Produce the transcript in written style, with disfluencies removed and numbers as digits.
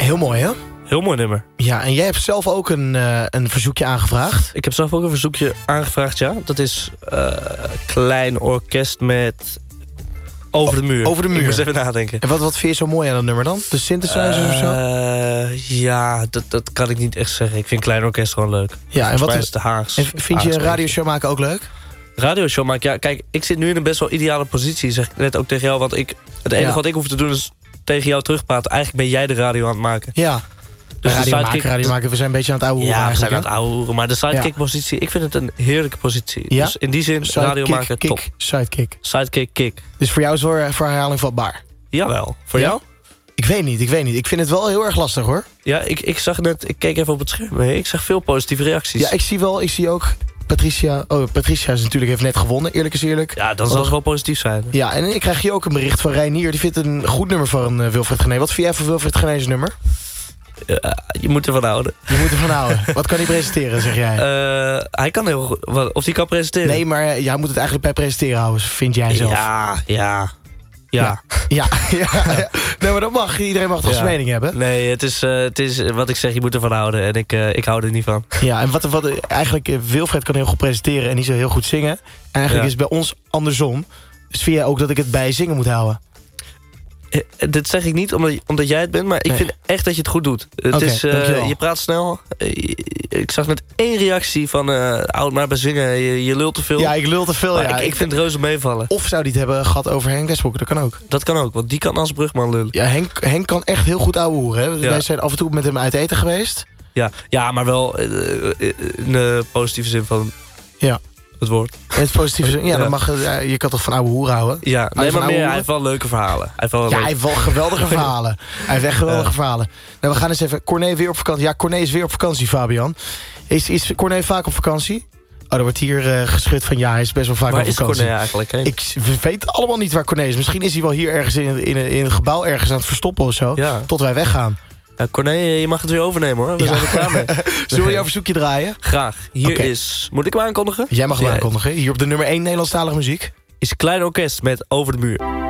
Heel mooi, hè? Heel mooi nummer. Ja, en jij hebt zelf ook een verzoekje aangevraagd. Ik heb zelf ook een verzoekje aangevraagd, ja. Dat is Klein Orkest met Over de Muur. Over de Muur. Ik moest even nadenken. En wat vind je zo mooi aan dat nummer dan? De synthesizers of zo? Ja, dat kan ik niet echt zeggen. Ik vind Klein Orkest gewoon leuk. Ja, en wat is de Haags? En vind je een radioshow maken ook leuk? Radioshow maken, ja. Kijk, ik zit nu in een best wel ideale positie, zeg ik net ook tegen jou. Want het enige wat ik hoef te doen is tegen jou terugpraten. Eigenlijk ben jij de radio aan het maken. Ja. Dus radio maken, we zijn een beetje aan het ouwe hoeren. Ja, we zijn aan eigenlijk, het ouwe hoeren. Maar de sidekick-positie, ik vind het een heerlijke positie. Ja? Dus in die zin, radio maken, top. Sidekick. Sidekick, kick. Dus voor jou is het voor herhaling vatbaar? Jawel. Voor jou? Ik weet niet. Ik vind het wel heel erg lastig, hoor. Ja, ik zag net, ik keek even op het scherm. Ik zag veel positieve reacties. Ja, ik zie ook Patricia. Oh, Patricia is natuurlijk heeft net gewonnen, eerlijk is eerlijk. Ja, dan zal het wel positief zijn. Ja, en ik krijg hier ook een bericht van Reinier. Die vindt een goed nummer van Wilfred Genee. Wat vind jij van Wilfred Genee's nummer? Je moet ervan houden. Je moet ervan houden. Wat kan hij presenteren, zeg jij? Hij kan heel goed. Of hij kan presenteren? Nee, maar jij moet het eigenlijk bij presenteren houden, vind jij zelf. Ja. Nee, maar dat mag. Iedereen mag toch zijn mening hebben? Nee, het is wat ik zeg, je moet ervan houden. En ik hou er niet van. Ja, en wat eigenlijk Wilfred kan heel goed presenteren en niet zo heel goed zingen. En eigenlijk is het bij ons andersom. Dus vind jij ook dat ik het bij zingen moet houden? Dit zeg ik niet omdat jij het bent, maar ik vind echt dat je het goed doet. Je praat snel. Ik zag net 1 reactie van oud maar bij zingen. Je lult te veel. Ja, ik lul te veel. Ja. Ik vind het reuze meevallen. Of zou die het hebben gehad over Henk Westbroek? Dat kan ook. Dat kan ook, want die kan als brugman lullen. Ja, Henk kan echt heel goed ouwe hoeren. Hè? Wij zijn af en toe met hem uit eten geweest. Ja, maar wel in de positieve zin van... Ja. Het woord. In het positieve zin. Ja, dan mag je kan toch van ouwe hoeren houden? Ja, nee, maar meer, hij heeft wel leuke verhalen. Hij heeft wel geweldige verhalen. Hij heeft echt geweldige verhalen. Nou, we gaan eens even... Corné weer op vakantie. Ja, Corné is weer op vakantie, Fabian. Is Corné vaak op vakantie? Oh, er wordt hier geschud van ja, hij is best wel vaak op vakantie. Waar is Corné eigenlijk? We weten allemaal niet waar Corné is. Misschien is hij wel hier ergens in een gebouw ergens aan het verstoppen of zo. Ja. Tot wij weggaan. Ja, Corné, je mag het weer overnemen, hoor. We zijn er klaar mee. Zullen we jouw verzoekje draaien? Graag. Hier is... Moet ik hem aankondigen? Jij mag hem aankondigen. Hier op de nummer 1 Nederlandstalige muziek. Is Klein Orkest met Over de Muur.